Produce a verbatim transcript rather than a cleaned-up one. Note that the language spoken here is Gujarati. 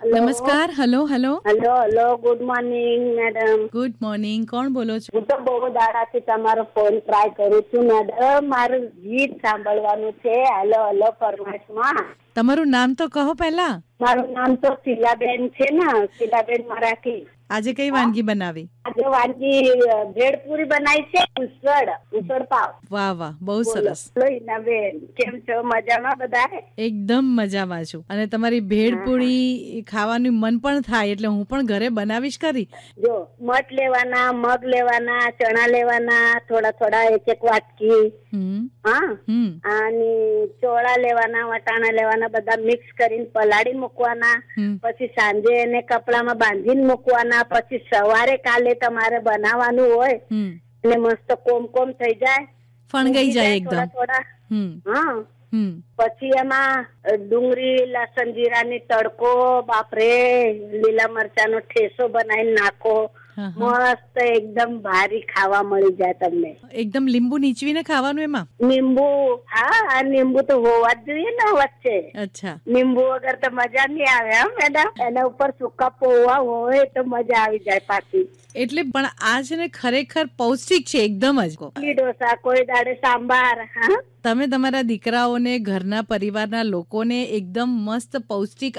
નમસ્કાર. Hello hello hello hello good morning madam. Good morning. કોણ બોલો છો? હું તો બહુ દાડાથી તમારો ફોન ટ્રાય કરું છું મેડમ. મારું ગીત સાંભળવાનું છે. Hello hello ફરમાઈશમાં. તમારું નામ તો કહો પહેલા. મારું નામ તો શીલાબેન છે ને, શીલાબેન મરાઠી. આજે કઈ વાનગી બનાવી? આજે વાનગી ભેળપુરી બનાવી છે. ઉસળ ઉસળ પાવ. વાહ વાહ, બહુ સરસ. બેન કેમ છો? મજામાં બધા? એકદમ મજામાં છું. અને તમારી ભેળપુરી ખાવાનું મન પણ થાય એટલે હું પણ ઘરે બનાવીશ કરી. જો મઠ લેવાના, મગ લેવાના, ચણા લેવાના, થોડા થોડા એક એક વાટકી. હા અને ચોળા લેવાના, વટાણા લેવાના, બધા મિક્સ કરીને પલાળી મૂકવાના. પછી સાંજે એને કપડામાં બાંધીને મૂકવાના. પછી સવારે કાલે તમારે બનાવવાનું હોય એટલે મસ્ત કોમ કોમ થઈ જાય, ફણગાઈ જાય એકદમ. થોડા હા પછી એમાં ડુંગળી, લસણ, જીરાની તડકો, બાપરે લીલા મરચાનો ઠેસો બનાવીને નાખો. મસ્ત એકદમ ભારી ખાવા મળી જાય તમને. એકદમ લીંબુ નીચવીને ખાવાનું એમાં? લીંબુ, હા લીંબુ તો હોવા જ જોઈએ ને વચ્ચે. અચ્છા. લીંબુ વગર તો મજા નહીં આવે હા મેડમ. એના ઉપર સૂકા પોવા હોય તો મજા આવી જાય પાછી. એટલે પણ આ છે ને ખરેખર પૌષ્ટિક છે એકદમ જ. ઇડલી ઢોસા, કોઈ દાડે સાંભાર. હા તમે તમારા દીકરાઓને, ઘરના પરિવારના લોકોને એકદમ મસ્ત પૌષ્ટિક